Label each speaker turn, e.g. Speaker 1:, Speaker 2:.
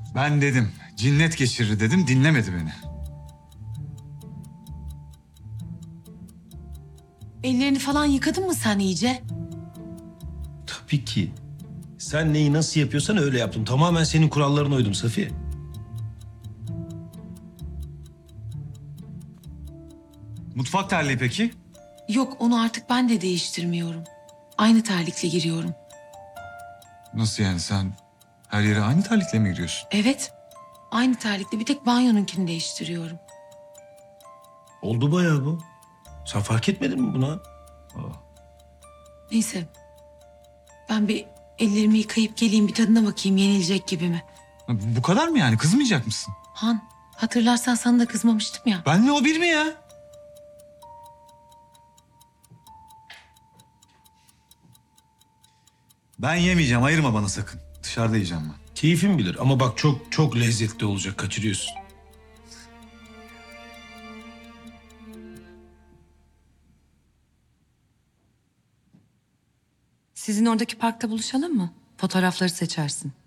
Speaker 1: Ben dedim, cinnet geçirir dedim, dinlemedi beni.
Speaker 2: Ellerini falan yıkadın mı sen iyice?
Speaker 3: Tabii ki. Sen neyi nasıl yapıyorsan öyle yaptım. Tamamen senin kurallarına uydum Safiye.
Speaker 1: Mutfak terliği peki?
Speaker 2: Yok, onu artık ben de değiştirmiyorum. Aynı terlikle giriyorum.
Speaker 1: Nasıl yani, sen her yere aynı terlikle mi giriyorsun?
Speaker 2: Evet, aynı terlikle bir tek banyonunkini değiştiriyorum.
Speaker 3: Oldu bayağı bu. Sen fark etmedin mi buna?
Speaker 2: Neyse, ben bir ellerimi yıkayıp geleyim, bir tadına bakayım yenilecek gibi mi?
Speaker 1: Bu kadar mı yani, kızmayacak mısın?
Speaker 2: Han, hatırlarsan sana da kızmamıştım ya.
Speaker 1: Benle o bir mi ya? Ben yemeyeceğim, ayırma bana sakın. Dışarıda yiyeceğim ben.
Speaker 3: Keyfin bilir ama bak çok çok lezzetli olacak, kaçırıyorsun.
Speaker 4: Sizin oradaki parkta buluşalım mı? Fotoğrafları seçersin.